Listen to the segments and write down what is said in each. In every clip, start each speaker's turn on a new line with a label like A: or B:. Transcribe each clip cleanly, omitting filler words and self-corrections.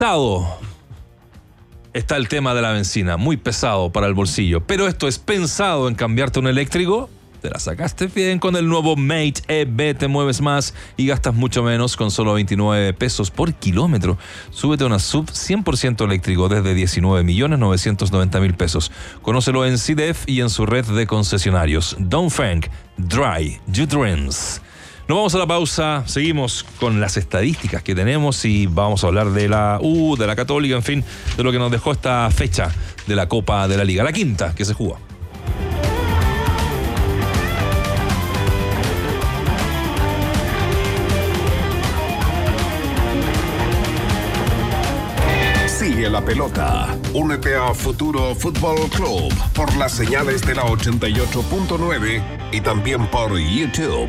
A: Pesado está el tema de la benzina, muy pesado para el bolsillo. Pero esto es pensado en cambiarte a un eléctrico. Te la sacaste bien con el nuevo Mate EV. Te mueves más y gastas mucho menos con solo 29 pesos por kilómetro. Súbete a una SUV 100% eléctrico desde 19.990.000 pesos. Conócelo en CDF y en su red de concesionarios. Dongfeng, Dry Your Dreams. Nos vamos a la pausa, seguimos con las estadísticas que tenemos y vamos a hablar de la Católica, en fin, de lo que nos dejó esta fecha de la Copa de la Liga, la quinta que se jugó.
B: Sigue la pelota. Únete a Futuro Fútbol Club por las señales de la 88.9 y también por YouTube.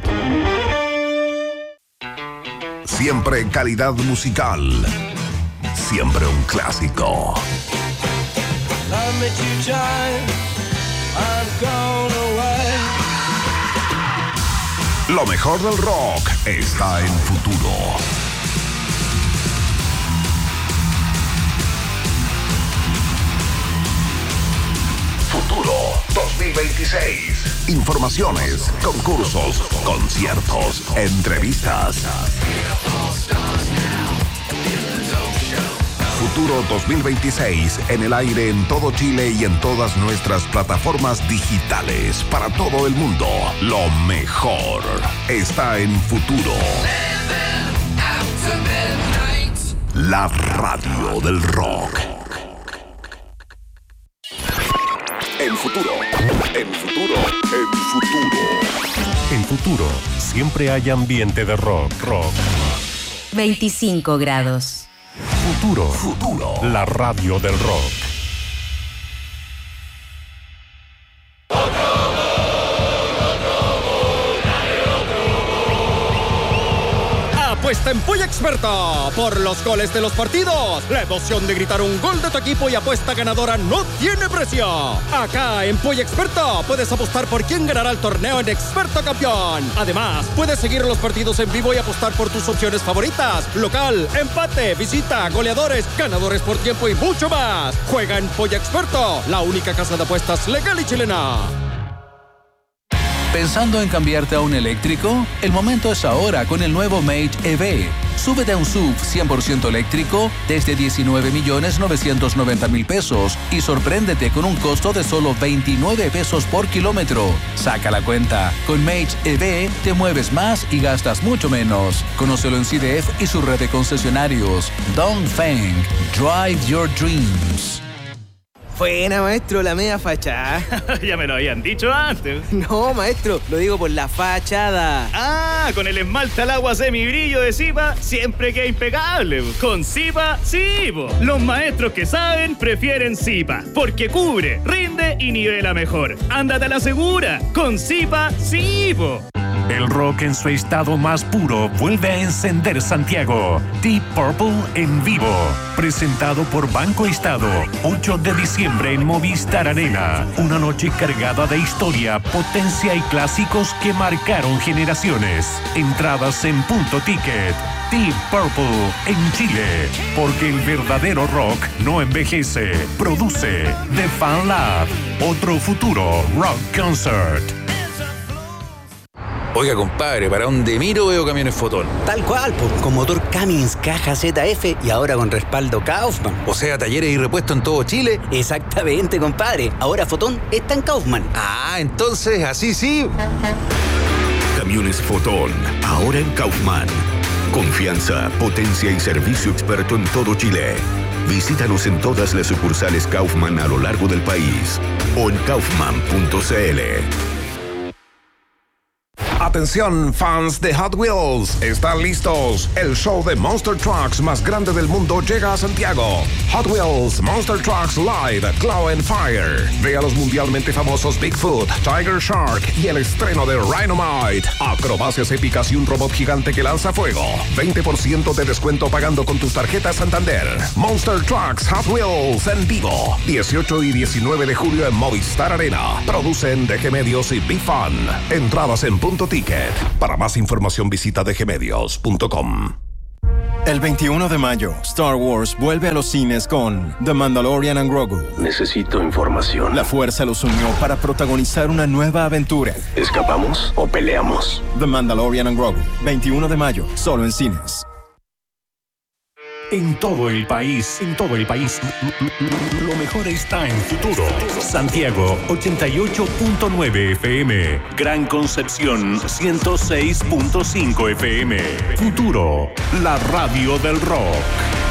B: Siempre calidad musical. Siempre un clásico. Lo mejor del rock está en Futuro. Futuro 2026. Informaciones, concursos, conciertos, entrevistas. Futuro 2026 en el aire en todo Chile y en todas nuestras plataformas digitales para todo el mundo. Lo mejor está en Futuro. La radio del rock. En Futuro, en Futuro, en Futuro.
C: En Futuro, siempre hay ambiente de rock.
D: 25 grados.
C: Futuro, la radio del rock.
E: Apuesta en Polla Experta por los goles de los partidos. La emoción de gritar un gol de tu equipo y apuesta ganadora no tiene precio. Acá en Polla Experta puedes apostar por quién ganará el torneo en Experto Campeón. Además, puedes seguir los partidos en vivo y apostar por tus opciones favoritas: local, empate, visita, goleadores, ganadores por tiempo y mucho más. Juega en Polla Experto, la única casa de apuestas legal y chilena.
F: ¿Pensando en cambiarte a un eléctrico? El momento es ahora con el nuevo Mate EV. Súbete a un SUV 100% eléctrico desde 19.990.000 pesos y sorpréndete con un costo de solo 29 pesos por kilómetro. Saca la cuenta. Con Mate EV te mueves más y gastas mucho menos. Conócelo en CDF y su red de concesionarios. Dongfeng, Drive Your Dreams.
G: Buena, maestro, la media fachada.
H: Ya me lo habían dicho antes.
G: No, maestro, lo digo por la fachada.
H: Ah, con el esmalte al agua semibrillo de Zipa siempre queda impecable. Con Zipa, sí, po. Los maestros que saben prefieren Zipa, porque cubre, rinde y nivela mejor. Ándate a la segura. Con Zipa, sí, po.
C: El rock en su estado más puro vuelve a encender Santiago. Deep Purple en vivo. Presentado por Banco Estado. 8 de diciembre en Movistar Arena. Una noche cargada de historia, potencia y clásicos que marcaron generaciones. Entradas en Punto Ticket. Deep Purple en Chile. Porque el verdadero rock no envejece. Produce The Fan Lab. Otro futuro rock concert.
I: Oiga, compadre, ¿para dónde miro veo camiones Fotón?
J: Tal cual, con motor Cummins caja ZF y ahora con respaldo Kaufman.
I: O sea, talleres y repuestos en todo Chile.
J: Exactamente, compadre. Ahora Fotón está en Kaufman.
I: Ah, entonces, así sí.
B: Camiones Fotón, ahora en Kaufman. Confianza, potencia y servicio experto en todo Chile. Visítanos en todas las sucursales Kaufman a lo largo del país o en kaufman.cl. Atención, fans de Hot Wheels, ¿están listos? El show de Monster Trucks más grande del mundo llega a Santiago. Hot Wheels Monster Trucks Live Claw and Fire. Ve a los mundialmente famosos Bigfoot, Tiger Shark y el estreno de Rhinomite. Acrobacias épicas y un robot gigante que lanza fuego. 20% de descuento pagando con tus tarjetas Santander. Monster Trucks Hot Wheels en vivo. 18 y 19 de julio en Movistar Arena. Producen DG Medios y Big Fun. Entradas en Punto Ticket. Para más información visita dgmedios.com.
D: El 21 de mayo, Star Wars vuelve a los cines con The Mandalorian and Grogu.
K: Necesito información.
D: La fuerza los unió para protagonizar una nueva aventura.
K: ¿Escapamos o peleamos?
D: The Mandalorian and Grogu, 21 de mayo, solo en cines.
C: En todo el país, lo mejor está en Futuro. Santiago 88.9 FM, Gran Concepción 106.5 FM. Futuro, la radio del rock.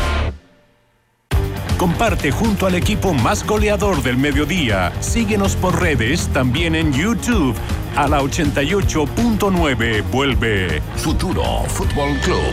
C: Comparte junto al equipo más goleador del mediodía. Síguenos por redes, también en YouTube. A la 88.9 vuelve
B: Futuro Fútbol Club.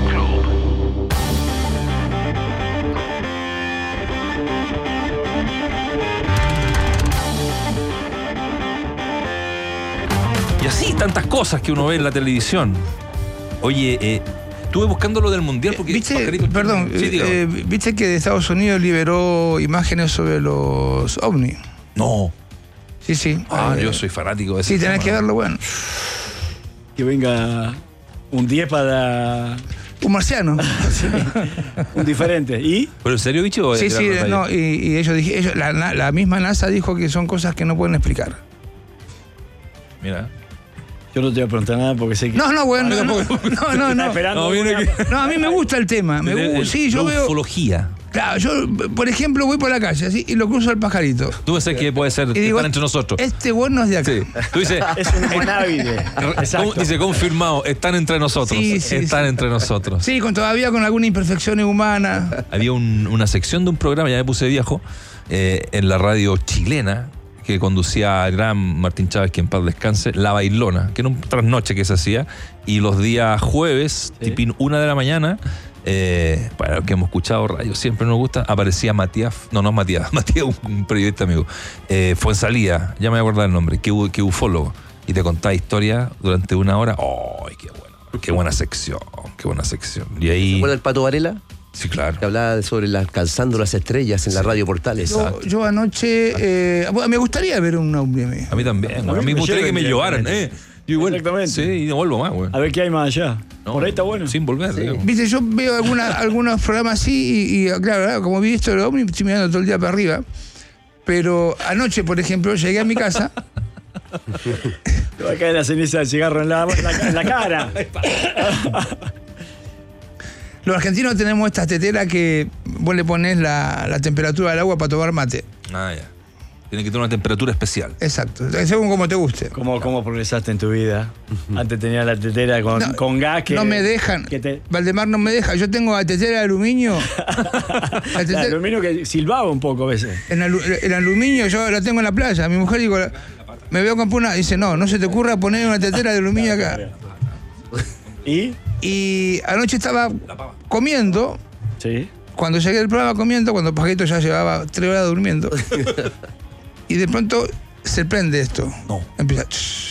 A: Y así, tantas cosas que uno ve en la televisión. Oye, estuve buscando lo del Mundial porque...
L: ¿Viste que Estados Unidos liberó imágenes sobre los ovnis?
A: No.
L: Sí.
A: Yo soy fanático de eso.
L: Sí, tenés que verlo, bueno.
M: Que venga un 10 para...
L: Un marciano.
M: Sí, un diferente. ¿Y?
A: ¿Pero en serio, bicho?
L: Sí, no, y ellos la misma NASA dijo que son cosas que no pueden explicar.
A: Mira.
M: Yo no te voy a preguntar nada porque sé que...
L: No, a mí me gusta el tema. Sí, yo veo...
A: ufología.
L: Claro, yo, por ejemplo, voy por la calle así y lo cruzo al pajarito.
A: Tú pensás que puede ser que
L: digo,
A: están entre nosotros.
L: Este bueno es de acá.
A: Sí. Tú dices...
M: es un monávide. Exacto.
A: Dice, confirmado, están entre nosotros. Están entre nosotros.
L: Sí, todavía con alguna imperfección humana.
A: Había una sección de un programa, ya me puse viejo, en la radio chilena, que conducía el gran Martín Chávez, que en paz descanse, La Bailona, que era un trasnoche que se hacía, y los días jueves, tipín 1 de la mañana, para los que hemos escuchado radio, siempre nos gusta, aparecía Matías, un periodista amigo, Fuensalida, ya me voy a acordar el nombre, que ufólogo, y te contaba historias durante 1 hora. ¡Ay, qué buena sección! Y ahí...
N: ¿Se acuerda el Pato Varela?
A: Sí, claro.
N: Que hablaba sobre alcanzando las estrellas en la radio Portales.
L: Yo anoche... me gustaría ver un ovni.
A: A mí también. A mí me gustaría que me llevaran. Yo igual.
M: Exactamente.
A: Sí, y no vuelvo más, güey.
M: A ver qué hay más allá.
A: No,
M: por ahí está bueno.
A: Sin volver,
L: sí. Viste, yo veo algunos programas así y claro, como vi esto del ovni, estoy mirando todo el día para arriba. Pero anoche, por ejemplo, llegué a mi casa...
M: Te va a caer la ceniza del cigarro en la cara.
L: Los argentinos tenemos estas teteras que vos le pones la temperatura del agua para tomar mate.
A: Ah, ya. Tiene que tener una temperatura especial.
L: Exacto, según como te guste.
M: ¿Cómo progresaste en tu vida? Antes tenía la tetera con gas que...
L: No me dejan. Valdemar no me deja. Yo tengo la tetera de aluminio.
M: El aluminio que silbaba un poco a veces.
L: El aluminio yo la tengo en la playa. Mi mujer digo, me veo con una... Dice, no se te ocurra poner una tetera de aluminio acá. Y anoche estaba comiendo.
M: Sí.
L: Cuando llegué del programa comiendo, cuando Pajarito ya llevaba 3 horas durmiendo. Y de pronto se prende esto.
A: No.
L: Empieza.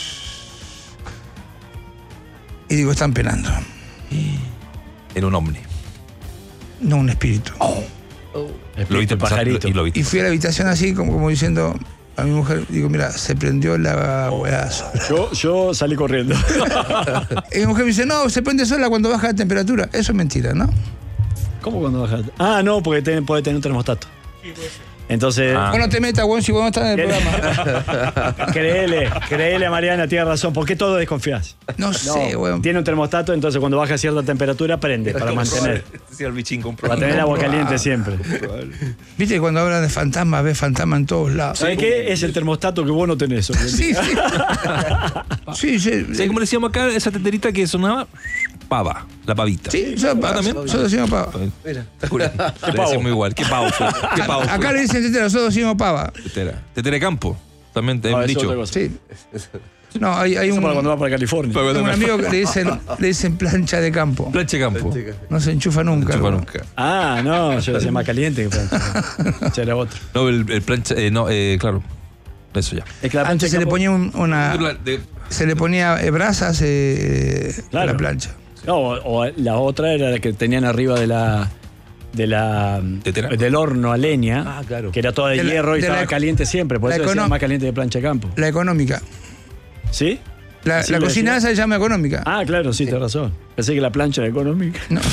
L: Y digo, están penando.
A: Era un ovni.
L: No, un espíritu.
A: Lo viste Pajarito.
L: Y fui a la habitación así, como diciendo a mi mujer, digo, mira, se prendió la weá.
M: Yo salí corriendo.
L: Y mi mujer me dice, no, se prende sola cuando baja la temperatura. Eso es mentira, ¿no?
M: ¿Cómo cuando baja? No, porque puede tener un termostato. Entonces...
L: Vos no te metas, weón, si vos no estás en el programa.
M: Créele, Mariana, tiene razón. ¿Por qué todo desconfías?
L: No sé, weón.
M: Tiene un termostato, entonces cuando baja cierta temperatura, prende para mantener. Para tener agua caliente siempre.
L: Viste que cuando hablan de fantasmas, ves fantasmas en todos lados.
M: ¿Sabes qué? Es el termostato que vos no tenés.
L: Sí.
A: ¿Sabes cómo le decíamos acá esa teterita que sonaba? Pava, la pavita.
L: Sí, nosotros decimos pava.
N: Mira.
A: Le decimos igual. ¿Qué pavo fue?
L: Acá le dicen tetera, nosotros decimos pava.
A: Tetera de campo. También te he dicho.
L: Sí. No, hay un...
M: para cuando va para California.
L: Tengo un amigo que le dicen plancha de campo.
A: Plancha de campo.
L: No se enchufa nunca.
M: No, yo decía más caliente que plancha. Ese era otro.
A: No, el plancha... claro. Eso ya.
M: Es que la
L: antes se le ponía se le ponía brasas a la plancha.
M: No, o la otra era la que tenían arriba del horno a leña, que era toda de hierro y estaba caliente siempre, por eso decía más caliente de plancha de campo.
L: La económica.
M: ¿Sí?
L: La
M: Sí, lo
L: cocina
M: decía.
L: se llama económica.
M: Ah, claro, sí, tienes razón. Pensé que la plancha era económica.
L: No.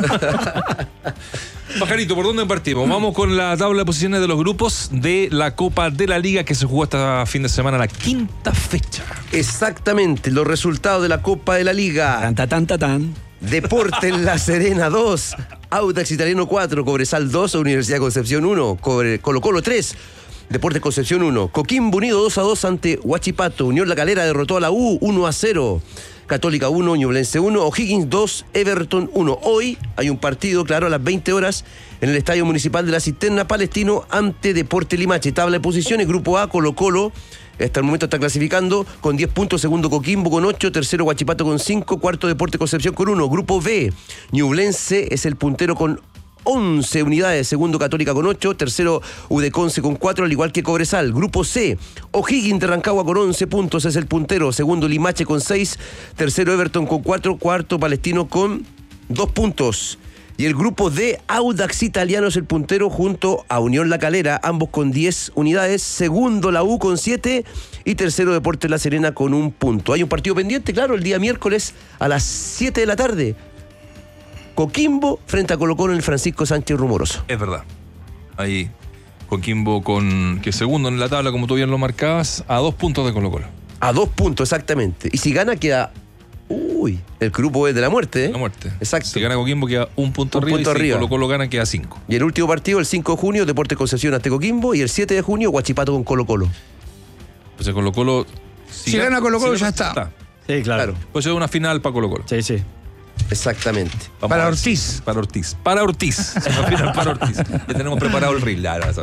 A: Pajarito, ¿por dónde partimos? Vamos con la tabla de posiciones de los grupos de la Copa de la Liga que se jugó este fin de semana, la quinta fecha.
N: Exactamente, los resultados de la Copa de la Liga.
M: Tan.
N: Deportes La Serena 2, Audax Italiano 4, Cobresal 2, Universidad de Concepción 1, Colo-Colo 3, Deportes Concepción 1, Coquimbo Unido 2-2 ante Huachipato, Unión La Calera derrotó a la U 1-0, Católica 1, Ñublense 1, O'Higgins 2, Everton 1. Hoy hay un partido, claro, a las 20 horas en el Estadio Municipal de la Cisterna, Palestino ante Deportes Limache. Tabla de posiciones, Grupo A, Colo-Colo. Hasta el momento está clasificando con 10 puntos, segundo Coquimbo con 8, tercero Huachipato con 5, cuarto Deportes Concepción con 1. Grupo B, Ñublense es el puntero con 11 unidades, segundo Católica con 8, tercero Udeconce con 4, al igual que Cobresal. Grupo C, O'Higgins de Rancagua con 11 puntos, es el puntero, segundo Limache con 6, tercero Everton con 4, cuarto Palestino con 2 puntos. Y el grupo D, Audax Italiano es el puntero junto a Unión La Calera, ambos con 10 unidades, segundo la U con 7 y tercero Deportes La Serena con 1 punto. Hay un partido pendiente, claro, el día miércoles a las 7 de la tarde. Coquimbo frente a Colo-Colo en el Francisco Sánchez Rumoroso.
A: Es verdad. Ahí Coquimbo que es segundo en la tabla, como tú bien lo marcabas, a 2 puntos de Colo-Colo.
N: A 2 puntos, exactamente. Y si gana queda... el grupo es de la muerte, ¿eh?
A: La muerte.
N: Exacto.
A: Si gana Coquimbo queda 1 punto arriba, y si Colo-Colo gana queda 5.
N: Y el último partido, el 5 de junio, Deportes Concepción ante Coquimbo, y el 7 de junio, Huachipato con Colo-Colo.
A: Pues el Colo-Colo...
L: Si gana Colo-Colo ya está.
M: Sí, claro.
A: Pues es una final para Colo-Colo.
M: Sí.
N: Exactamente.
L: Para Ortiz.
A: Para Ortiz. Es una final para Ortiz. Ya tenemos preparado el reel.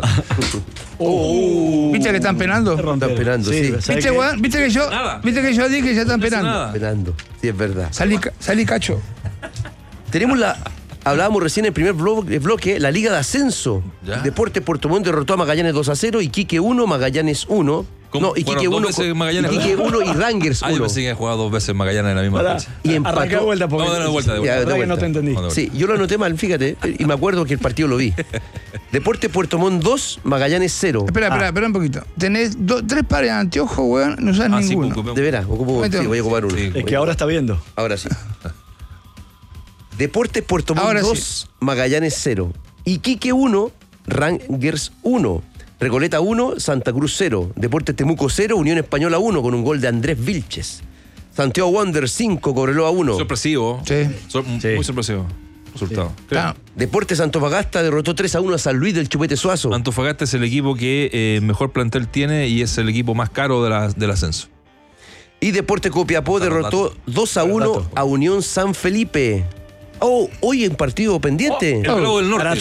L: ¿Viste que están penando?
N: Están penando, sí.
L: ¿Viste, weón? ¿Viste que yo dije que ya están penando?
N: Penando, sí, es verdad.
L: Salí cacho.
N: Tenemos hablábamos recién en el primer bloque, la Liga de Ascenso. Deportes Puerto Montt derrotó a Magallanes 2-0, Iquique 1, Magallanes 1. No, Iquique 1 y Rangers 1.
A: Yo pensé que he jugado 2 veces Magallanes en la misma fecha.
N: Y empató.
M: Vuelta porque
A: Vamos a dar una vuelta.
M: Que no te entendí.
N: Sí, yo lo anoté mal, fíjate, y me acuerdo que el partido lo vi. Deportes Puerto Montt 2, Magallanes 0.
L: Espera un poquito. Tenés 3 pares de anteojos, weón, no usás ninguno.
N: De veras, voy a ocupar uno.
M: Es que ahora está viendo.
N: Ahora sí. Deportes Puerto Montt 2, Magallanes 0. Iquique 1, Rangers 1. Recoleta 1, Santa Cruz 0. Deportes Temuco 0, Unión Española 1 con un gol de Andrés Vilches. Santiago Wander 5, Cobreloa 1.
A: Sorpresivo.
L: Sí.
A: Muy sorpresivo. Resultado.
L: Claro.
N: Deportes Antofagasta derrotó 3-1 a San Luis del Chupete Suazo.
A: Antofagasta es el equipo que mejor plantel tiene y es el equipo más caro del ascenso.
N: Y Deportes Copiapó derrotó 2-1 a Unión San Felipe. Hoy en partido pendiente.
A: El Bravo del Norte.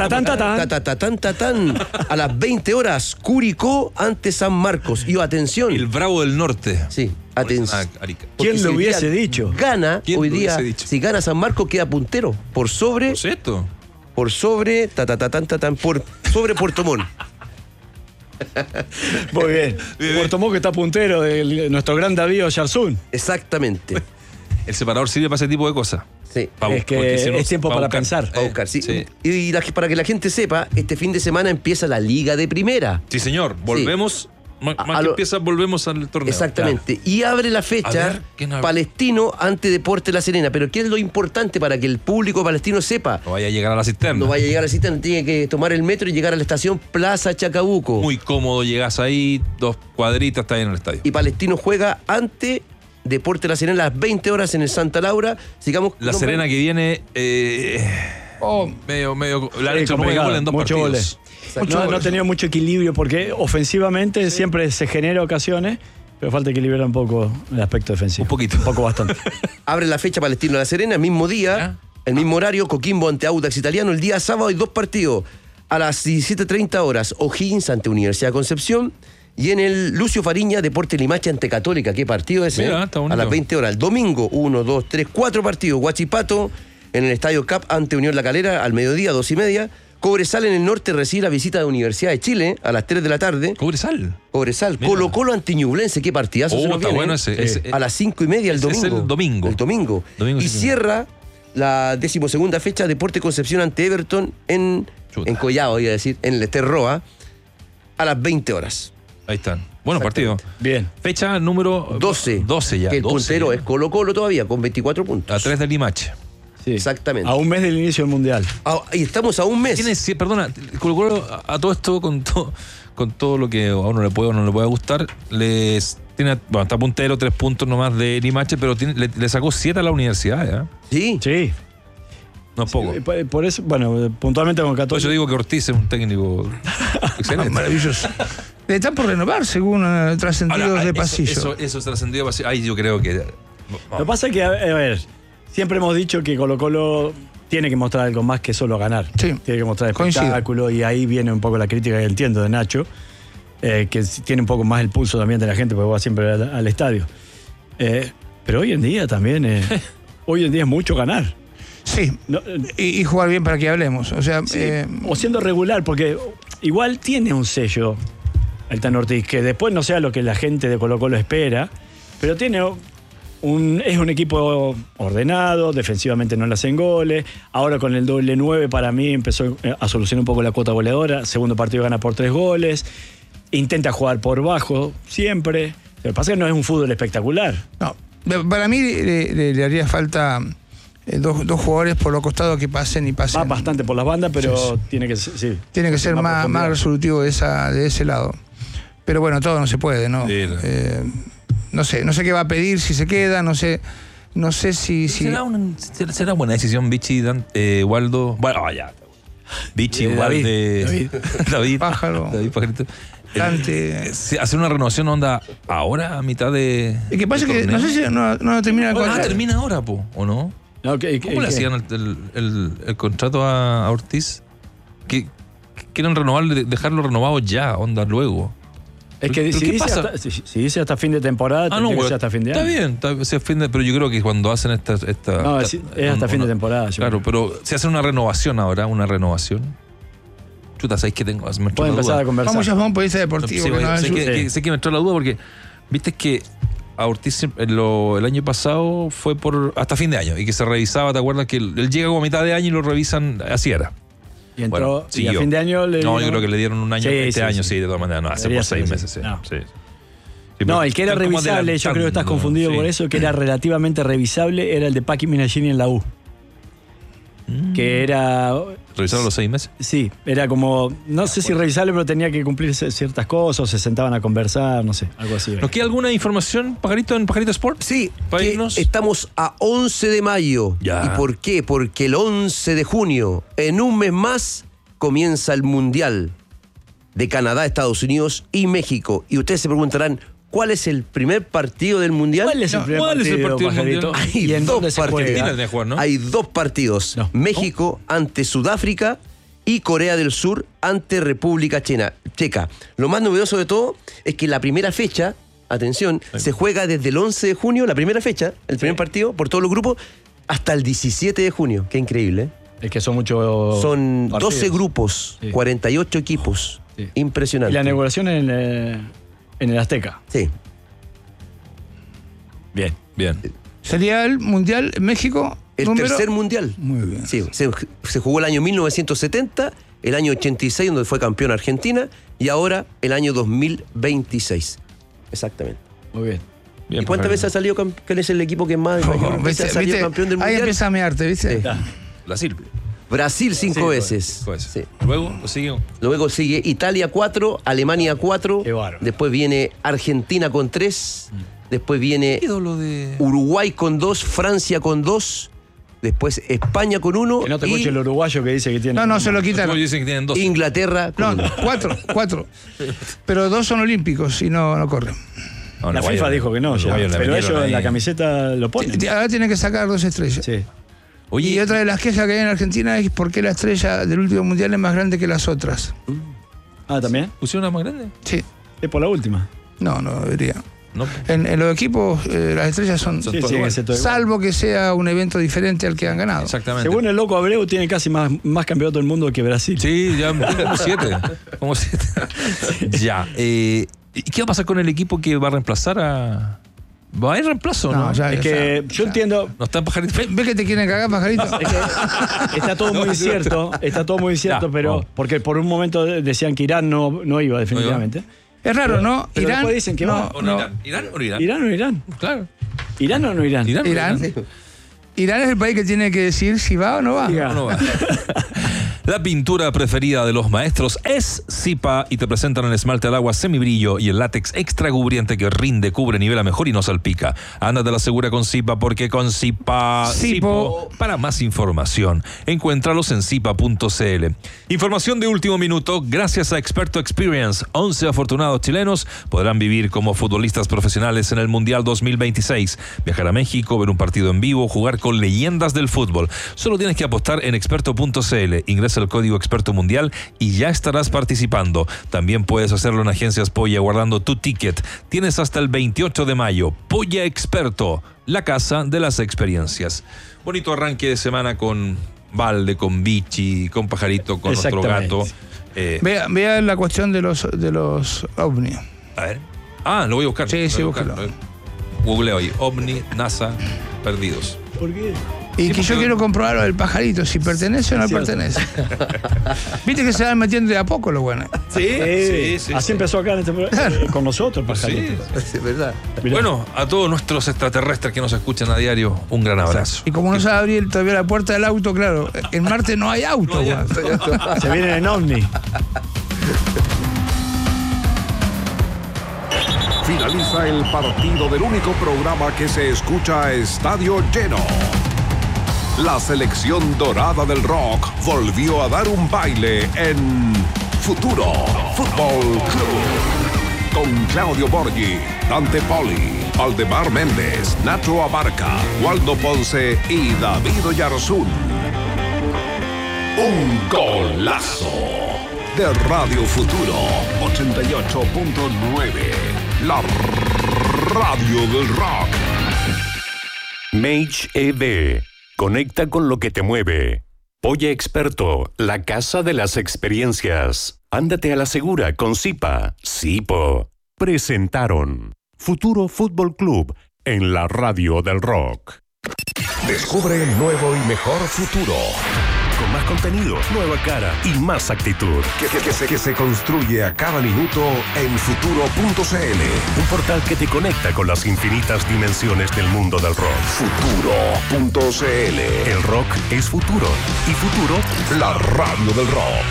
N: A las 20 horas, Curicó ante San Marcos. Y atención.
A: El Bravo del Norte.
N: Sí, atención.
M: ¿Quién lo hubiese dicho?
N: Gana hoy día. Si gana San Marcos, queda puntero. Por sobre Puerto Montt.
M: Muy bien. Puerto Montt que está puntero de nuestro gran David Oyarzún.
N: Exactamente.
A: El separador sirve para ese tipo de cosas.
N: Sí.
M: Es que es tiempo para pensar.
N: Para buscar, sí. Y para que la gente sepa, este fin de semana empieza la Liga de Primera.
A: Sí, señor. Volvemos. Volvemos al torneo.
N: Exactamente. Claro. Y abre la fecha Palestino ante Deportes La Serena. Pero ¿qué es lo importante para que el público palestino sepa?
A: No vaya a llegar a la cisterna.
N: Tiene que tomar el metro y llegar a la estación Plaza Chacabuco.
A: Muy cómodo, llegas ahí, 2 cuadritas, está ahí en el estadio.
N: Y Palestino juega ante Deportes La Serena a las 20 horas en el Santa Laura. Sigamos.
A: La Serena que viene medio la han hecho gol en 2 partidos.
M: Goles. No ha tenido mucho equilibrio porque ofensivamente siempre se genera ocasiones, pero falta equilibrar un poco el aspecto defensivo.
A: Un poquito.
M: Un poco bastante.
N: Abre la fecha Palestino La Serena, el mismo día, el mismo horario, Coquimbo ante Audax Italiano. El día sábado hay 2 partidos. A las 17:30 horas, O'Higgins ante Universidad de Concepción. Y en el Lucio Fariña, Deportes Limache ante Católica. ¿Qué partido ese?
A: Mira,
N: a las 20 horas. El domingo, 1, 2, 3, 4 partidos. Huachipato en el Estadio Cap ante Unión La Calera al mediodía, 2:30. Cobresal en el norte recibe la visita de Universidad de Chile a las 3 de la tarde.
A: Cobresal.
N: Colo-Colo ante Ñublense. Qué partidazo se nos
A: está
N: viene.
A: Bueno ese.
N: A las 5:30 el domingo.
A: Es el domingo.
N: El domingo. Y cierra la 12ª fecha Deportes Concepción ante Everton en Collao, iba a decir, en el Esterroa, a las 20 horas.
A: Ahí están. Bueno, partido.
M: Bien.
A: Fecha número
N: 12.
A: 12 ya.
N: Que el
A: 12
N: puntero
A: ya.
N: es Colo-Colo todavía, con 24 puntos.
A: A 3 del Limache.
M: Sí.
N: Exactamente.
M: A un mes del inicio del Mundial.
N: Y estamos a un mes.
A: Perdona, Colo-Colo a todo esto, con todo lo que a uno le puede o no le puede gustar, está puntero, 3 puntos nomás de Limache, pero le sacó 7 a la universidad, ¿ya?
M: Sí.
A: No es poco.
M: Por eso, bueno, puntualmente con 14.
A: Por eso digo que Ortiz es un técnico excelente.
L: Maravilloso. Están por renovar, según trascendidos de pasillo.
A: Eso trascendido de pasillo. Ahí yo creo que...
M: Lo que pasa es que, a ver, siempre hemos dicho que Colo-Colo tiene que mostrar algo más que solo ganar.
L: Sí.
M: Tiene que mostrar espectáculo, y ahí viene un poco la crítica que entiendo de Nacho, que tiene un poco más el pulso también de la gente, porque va siempre al estadio. Pero hoy en día también, hoy en día es mucho ganar.
L: Sí, y jugar bien para que hablemos. O sea,
M: sí, o siendo regular, porque igual tiene un sello el Tan Ortiz, que después no sea lo que la gente de Colo-Colo espera, pero tiene es un equipo ordenado, defensivamente no le hacen goles. Ahora con el doble 9 para mí empezó a solucionar un poco la cuota goleadora. Segundo partido gana por 3 goles. Intenta jugar por bajo siempre. Lo que pasa es que no es un fútbol espectacular.
L: No, para mí le haría falta dos jugadores por los costados que pasen y pasen.
M: Va bastante por las bandas, pero sí. Tiene que ser más
L: resolutivo de ese lado. Pero bueno, todo no se puede, ¿no? Sí, no sé qué va a pedir, si se queda, no sé si...
A: ¿Será buena decisión Vichy, Waldo? Bueno, ya. Vichy, Waldo, David
L: Pájaro.
A: David Pajarito.
L: Hacer
A: una renovación onda ahora, a mitad de...
L: Es que pasa que no sé si no termina el contrato.
A: Termina ahora, ¿o no? ¿Cómo le hacían el contrato a Ortiz? Que quieren renovarle, dejarlo renovado ya, onda luego.
M: Es que si dice hasta fin de temporada, tiene que ser hasta fin de año.
A: Está bien, pero yo creo que cuando hacen esta
M: no, es hasta fin de temporada.
A: Claro, pero si hacen una renovación ahora, chuta, ¿sabéis que tengo?
M: Puede empezar a conversar.
L: Vamos a llamar a un periodista deportivo.
A: Sé que me entró la duda porque, viste que a Ortiz el año pasado fue hasta fin de año y que se revisaba, ¿te acuerdas? Que él llega como a mitad de año y lo revisan, así era.
M: Y entró, y a fin de año le dieron...
A: No, yo creo que le dieron un año, año, de todas maneras. No, hace por 6 meses,
M: No, el que era revisable, yo creo que estás confundido por eso, que era relativamente revisable, era el de Paqui Minashini en la U. Que era...
A: ¿Revisaron los 6 meses?
M: Sí, era como, no sé si revisable, pero tenía que cumplir ciertas cosas, o se sentaban a conversar, no sé, algo así.
A: ¿Nos queda alguna información, Pajarito, en Pajarito Sport?
N: Sí, estamos a 11 de mayo.
A: Ya.
N: ¿Y por qué? Porque el 11 de junio, en un mes más, comienza el Mundial de Canadá, Estados Unidos y México. Y ustedes se preguntarán, ¿cuál es el primer partido del Mundial?
M: ¿Cuál es el primer partido del Mundial?
N: Hay dos partidos. Hay 2 partidos. México ante Sudáfrica y Corea del Sur ante República Checa. Lo más novedoso de todo es que la primera fecha, atención, se juega desde el 11 de junio, la primera fecha, el primer partido, por todos los grupos, hasta el 17 de junio. Qué increíble, ¿eh?
M: Es que son muchos.
N: Son 12 grupos, 48 equipos. Sí. Impresionante.
M: Y la inauguración en el Azteca.
N: Sí.
A: Bien.
L: ¿Sería el Mundial en México?
N: El tercer Mundial.
L: Muy bien.
N: Sí, se jugó el año 1970, el año 86, donde fue campeón Argentina, y ahora el año 2026. Exactamente.
M: Muy bien.
N: ¿Y cuántas veces ha salido campeón? ¿Cuál es el equipo que más ha salido campeón del Mundial?
L: Ahí empieza a mearte, ¿viste?
A: Sí.
N: Brasil 5 veces.
A: Sí. Luego
N: sigue Italia 4, Alemania 4. Después viene Argentina con 3. Después viene Uruguay con 2, Francia con 2. Después España con 1.
M: Que no te escuche el uruguayo que dice que tiene.
L: No, se lo quitan.
A: Dicen que tienen 2.
N: Inglaterra con 1.
L: 4. Pero 2 son olímpicos y no corren.
M: No, la FIFA dijo que no, pero ellos en la camiseta lo ponen.
L: Ahora tienen que sacar 2 estrellas.
M: Sí.
L: Oye, y otra de las quejas que hay en Argentina es por qué la estrella del último mundial es más grande que las otras.
M: ¿También?
A: ¿Pusieron una más grande?
L: Sí.
M: ¿Es por la última?
L: No debería. No. En los equipos las estrellas son salvo que sea un evento diferente al que han ganado.
A: Exactamente.
M: Según el loco Abreu tiene casi más campeonato del mundo que Brasil.
A: Sí, ya como 7. Ya. ¿Y qué va a pasar con el equipo que va a reemplazar a...? ¿Va a haber reemplazo, no?
M: Es que yo entiendo...
A: No está Pajarito.
L: ¿Ves que te quieren cagar, Pajarito?
M: Es que está todo muy cierto, pero porque por un momento decían que Irán no iba definitivamente.
L: Es raro, ¿no?
M: Pero
L: Irán.
M: después dicen que va.
A: ¿Irán o no Irán?
M: ¿Irán o no Irán?
A: Claro.
M: ¿Irán o no Irán?
L: Irán. Irán es el país que tiene que decir si va o no va.
A: No va. La pintura preferida de los maestros es Zipa y te presentan el esmalte al agua semibrillo y el látex extra cubriente que rinde, cubre, nivela mejor y no salpica. Ándate la segura con Zipa porque con Zipa...
L: Zipo.
A: Para más información, encuéntralos en zipa.cl. Información de último minuto, gracias a Experto Experience, 11 afortunados chilenos podrán vivir como futbolistas profesionales en el Mundial 2026. Viajar a México, ver un partido en vivo, jugar con leyendas del fútbol. Solo tienes que apostar en experto.cl. Ingresa el código Experto Mundial y ya estarás participando. También puedes hacerlo en Agencias Polla guardando tu ticket. Tienes hasta el 28 de mayo. Polla Experto, la casa de las experiencias. Bonito arranque de semana con Valde, con Vichy, con Pajarito, con nuestro gato.
L: Vea la cuestión de los ovnis.
A: A ver. Lo voy a buscar.
L: Sí, búscalo.
A: Googleo ahí. OVNI, NASA, perdidos.
M: ¿Por qué?
L: Y que yo quiero comprobar lo del pajarito, si pertenece o no pertenece. Viste que se van metiendo de a poco lo bueno.
A: Sí.
M: Así empezó acá en con nosotros, pajarito.
N: Sí, es verdad.
M: Mirá.
A: Bueno, a todos nuestros extraterrestres que nos escuchan a diario, un gran abrazo.
L: Y como no sabe abrir todavía la puerta del auto, claro, en Marte no hay auto.
M: Se vienen en ovni.
B: Finaliza el partido del único programa que se escucha a estadio lleno. La selección dorada del rock volvió a dar un baile en Futuro Fútbol Club. Con Claudio Borghi, Dante Poli, Aldemar Méndez, Nacho Abarca, Waldo Ponce y David Oyarzún. Un golazo de Radio Futuro 88.9. La radio del rock.
C: Mage EV. Conecta con lo que te mueve. Polla Experto, la casa de las experiencias. Ándate a la segura con Zipa. Zipo. Presentaron Futuro Fútbol Club en la radio del rock.
B: Descubre el nuevo y mejor futuro.
C: Con más contenido, nueva cara y más actitud.
B: Que se construye a cada minuto en futuro.cl.
C: Un portal que te conecta con las infinitas dimensiones del mundo del rock.
B: Futuro.cl.
C: El rock es futuro. Y futuro,
B: la radio del rock.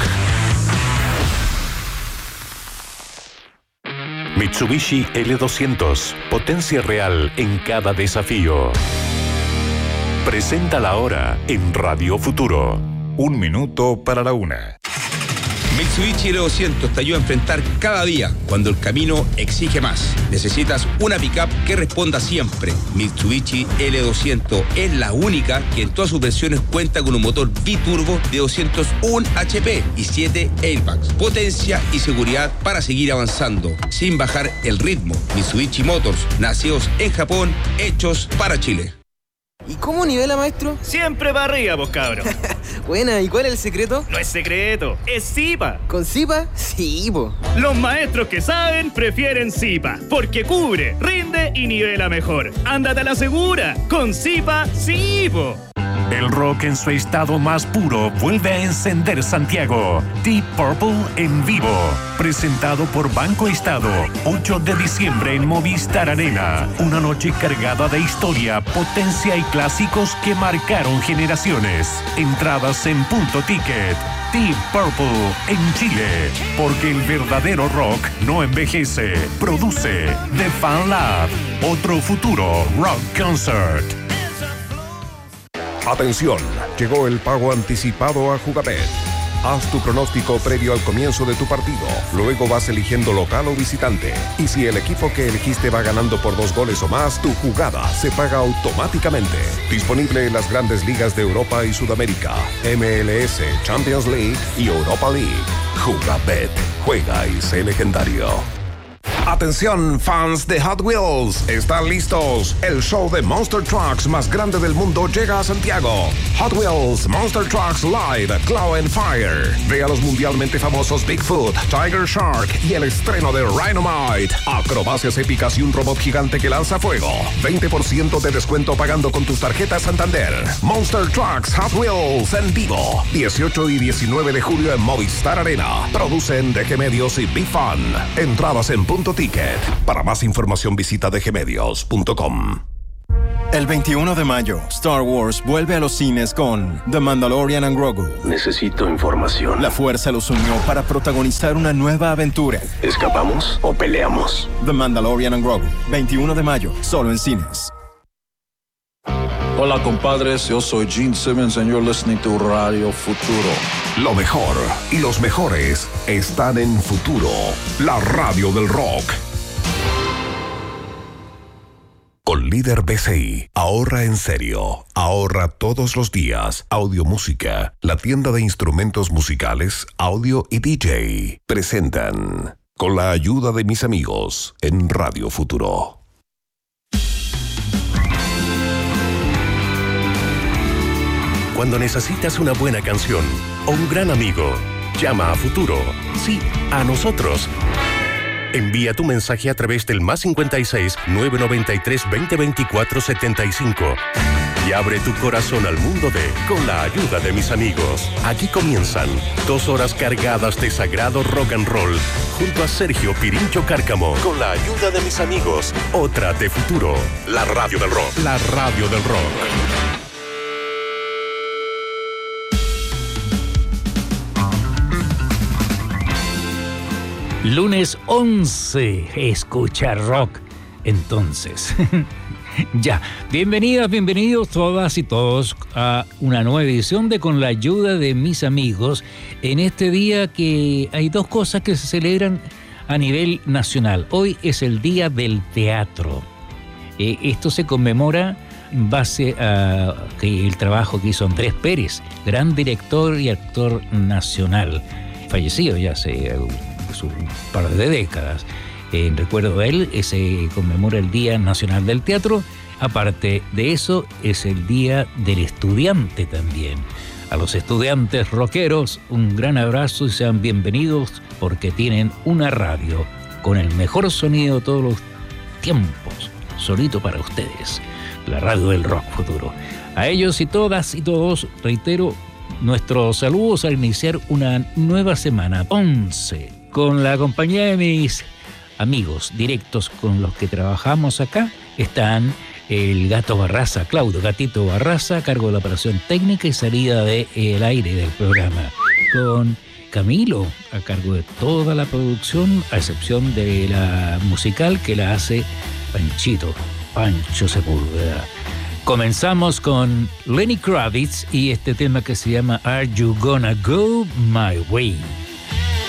C: Mitsubishi L200. Potencia real en cada desafío. Presenta la hora en Radio Futuro.
O: 1 minuto para la 1.
P: Mitsubishi L200 te ayuda a enfrentar cada día cuando el camino exige más. Necesitas una pickup que responda siempre. Mitsubishi L200 es la única que en todas sus versiones cuenta con un motor biturbo de 201 HP y 7 airbags. Potencia y seguridad para seguir avanzando sin bajar el ritmo. Mitsubishi Motors, nacidos en Japón, hechos para Chile.
G: ¿Y cómo nivela, maestro?
H: Siempre para arriba, pues, cabro.
G: Buena, ¿y cuál es el secreto?
H: No es secreto, es Zipa.
G: ¿Con Zipa? Sí, po.
H: Los maestros que saben prefieren Zipa, porque cubre, rinde y nivela mejor. Ándate a la segura, con Zipa, sí, po.
C: El rock en su estado más puro vuelve a encender Santiago. Deep Purple en vivo. Presentado por Banco Estado. 8 de diciembre en Movistar Arena. Una noche cargada de historia, potencia y clásicos que marcaron generaciones. Entradas en Punto Ticket. Deep Purple en Chile. Porque el verdadero rock no envejece. Produce The Fan Lab. Otro futuro rock concert.
B: Atención, llegó el pago anticipado a Jugabet. Haz tu pronóstico previo al comienzo de tu partido. Luego vas eligiendo local o visitante. Y si el equipo que elegiste va ganando por 2 goles o más, tu jugada se paga automáticamente. Disponible en las grandes ligas de Europa y Sudamérica, MLS, Champions League y Europa League. Jugabet. Juega y sé legendario. Atención, fans de Hot Wheels, están listos. El show de Monster Trucks más grande del mundo llega a Santiago. Hot Wheels Monster Trucks Live Claw and Fire. Ve a los mundialmente famosos Bigfoot, Tiger Shark y el estreno de Rhinomite. Acrobacias épicas y un robot gigante que lanza fuego. 20% de descuento pagando con tus tarjetas Santander. Monster Trucks Hot Wheels en vivo. 18 y 19 de julio en Movistar Arena. Producen DG Medios y Big Fun. Entradas en Punto Ticket. Para más información visita dgmedios.com.
D: El 21 de mayo, Star Wars vuelve a los cines con The Mandalorian and Grogu.
K: Necesito información.
D: La fuerza los unió para protagonizar una nueva aventura.
K: ¿Escapamos o peleamos?
D: The Mandalorian and Grogu, 21 de mayo, solo en cines.
Q: Hola compadres, yo soy Gene Simmons and you're listening to Radio Futuro.
B: Lo mejor y los mejores están en Futuro, la radio del rock. Con Líder BCI, ahorra en serio, ahorra todos los días. Audio Música, la tienda de instrumentos musicales, audio y DJ, presentan Con la ayuda de mis amigos en Radio Futuro.
R: Cuando necesitas una buena canción o un gran amigo, llama a Futuro. Sí, a nosotros. Envía tu mensaje a través del +56 993 2024 75 y abre tu corazón al mundo de Con la ayuda de mis amigos. Aquí comienzan 2 horas cargadas de sagrado rock and roll junto a Sergio Pirincho Cárcamo. Con la ayuda de mis amigos, otra de Futuro, la radio del rock. La radio del rock.
S: Lunes 11, escucha rock. Entonces, ya, bienvenidos todas y todos a una nueva edición de Con la ayuda de mis amigos. En este día que hay 2 cosas que se celebran a nivel nacional. Hoy es el Día del Teatro. Esto se conmemora en base a el trabajo que hizo Andrés Pérez, gran director y actor nacional, fallecido ya hace un par de décadas. En recuerdo de él se conmemora el Día Nacional del Teatro. Aparte de eso, es el Día del Estudiante también. A los estudiantes rockeros, un gran abrazo y sean bienvenidos porque tienen una radio con el mejor sonido de todos los tiempos, solito para ustedes, la radio del rock futuro. A ellos y todas y todos, reitero, nuestros saludos al iniciar una nueva semana, 11, con la compañía de mis amigos directos con los que trabajamos acá. Están el Gato Barraza, Claudio Gatito Barraza, a cargo de la operación técnica y salida del aire del programa. Con Camilo, a cargo de toda la producción, a excepción de la musical que la hace Pancho Sepúlveda. Comenzamos con Lenny Kravitz y este tema que se llama Are You Gonna Go My Way?